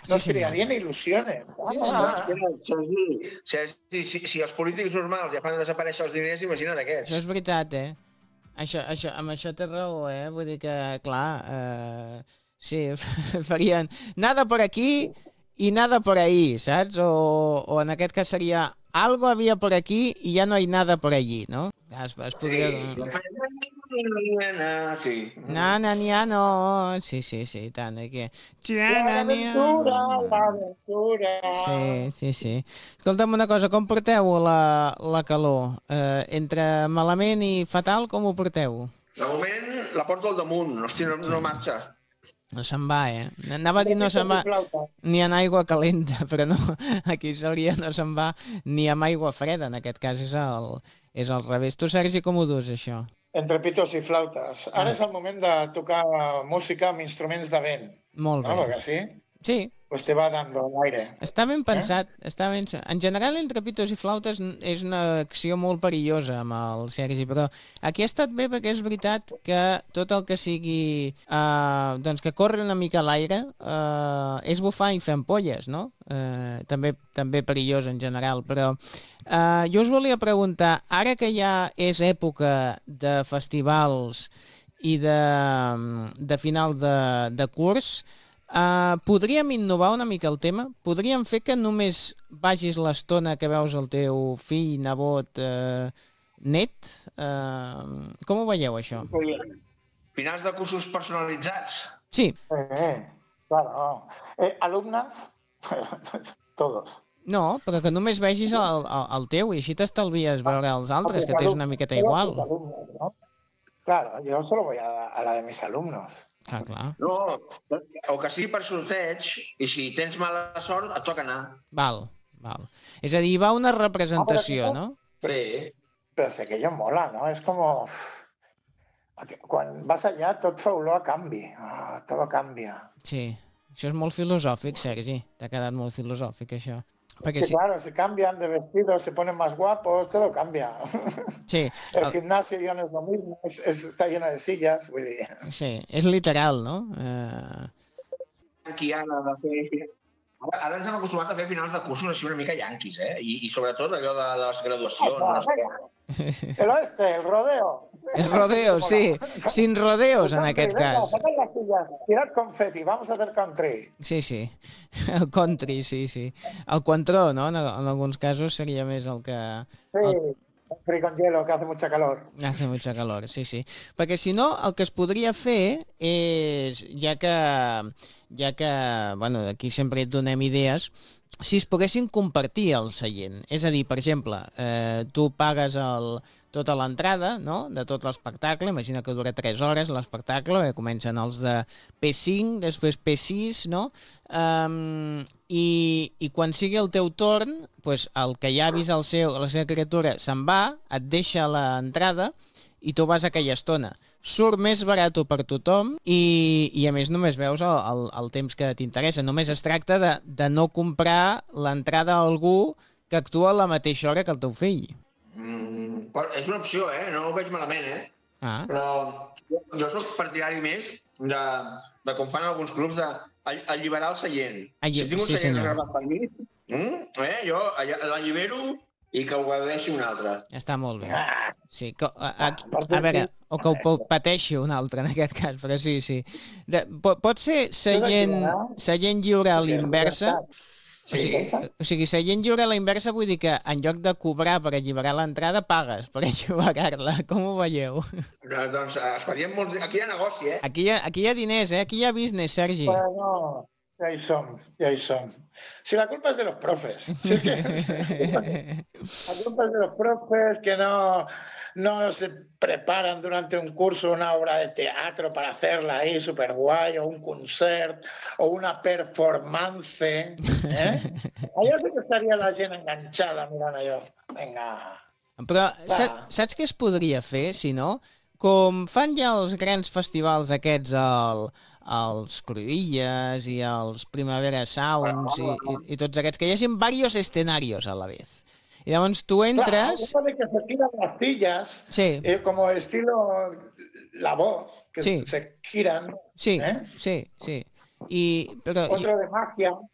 nos crearien il·lusiones. Sí, senyor. Si els polítics normals ja fan desaparèixer els diners, imagina't aquests. Això és veritat, amb això té raó, vull dir que, clar, sí, farien nada por aquí i nada por ahí, saps? O en aquest cas seria algo había por aquí y ya no hay nada por allí, no? Es podria... Sí. No. Sí, tant, que... L'aventura. Sí. Escolta'm una cosa, com porteu la calor? Entre malament i fatal, com ho porteu? De moment la porto al damunt, hòstia, no marxa. No se'n va, Anava a dir no se'n va ni en aigua calenta, però no, aquí seria no se'n va ni amb aigua freda, en aquest cas és al revés. Tu, Sergi, com ho dus, això? Entre pitos i flautes. Ara és el moment de tocar música amb instruments de vent. Molt bé. ¿No? Perquè sí? Sí. Pues te va dando el aire. Està ben pensat. En general, entre pitos i flautes és una acció molt perillosa amb el Sergi, però aquí ha estat bé perquè és veritat que tot el que sigui doncs que corre una mica a l'aire és bufar i fer ampolles, no? També perillós en general, però jo us volia preguntar, ara que ja és època de festivals i de final de curs, podríem innovar una mica el tema? Podríem fer que només vagis l'estona que veus el teu fill, nebot, net? Com ho veieu, això? Finals de cursos personalitzats? Sí. Claro. Alumnes? Todos. No, però que només vegis el teu i així t'estalvies veure els altres, que t'és una miqueta igual. Claro, yo solo voy a la de mis alumnos. Clar. No, o que sigui per sorteig, i si tens mala sort, et toca anar. Val. És a dir, va una representació, no? Sí. Però sé que jo mola, no? És com... Quan vas allà tot fa olor a canvi. Tot canvia. Sí, això és molt filosòfic, Sergi. T'ha quedat molt filosòfic, això. Porque sí, claro, se cambian de vestido, se ponen más guapos, todo cambia. Sí. El gimnasio ya no es lo mismo, está lleno de sillas. Vull dir. Sí, és literal, no? Ara ens hem acostumat a fer finals de cursos així una mica yanquis, I sobretot allò de les graduacions. El rodeo. El rodeo, sí. Sin rodeos, en aquest cas. Sacad las sillas, tirad confeti, vamos a hacer country. Sí. El country, sí. El contró, no? En alguns casos seria més el que... Sí. Country con hielo, que hace mucha calor. Hace mucha calor, sí. Perquè si no, el que es podria fer és, ja que bueno, aquí sempre et donem idees, si es poguessin compartir el seient. És a dir, per exemple, tu pagues tota l'entrada, no?, de tot l'espectacle, imagina que dura 3 hores l'espectacle, comencen els de P5, després P6, no?, i quan sigui el teu torn, pues, el que ja ha vist la seva criatura se'n va, et deixa l'entrada i tu vas aquella estona. Surt més barat per tothom i a més només veus el temps que t'interessa. Només es tracta de no comprar l'entrada a algú que actua a la mateixa hora que el teu fill. És una opció, no ho veig malament, però jo soc partidari més de com fan alguns clubs d'alliberar el seient. Si tinc un seient reservat per mi, jo l'allibero i que ho gaudeixi un altre. Està molt bé. Sí, a veure, o que ho pateixi un altre en aquest cas, però sí. Pot ser seient lliure a l'inversa? O sigui, seient lliure a la inversa vull dir que en lloc de cobrar per alliberar l'entrada, pagues per alliberar-la. Com ho veieu? Doncs es farien molt... Aquí hi ha negoci, Aquí hi ha diners, Aquí hi ha business, Sergi. Bueno, ya ahí son. Si la culpa es de los profes. Si es que... La culpa es de los profes que no se preparan durante un curso una obra de teatro para hacerla ahí súper guay, o un concert, o una performance. Allò sí que estaria la gent enganxada mirant allò. Vinga. Però saps què es podria fer, si no? Com fan ja els grans festivals aquests, els Cruïlles i els Primavera Sounds i tots aquests, que hi hagi diversos escenarios a la vez. Y llavors tú entras... Claro, de que se giran las sillas, sí. Como estilo La Voz, que se giran. Sí. Y, pero, otro de magia.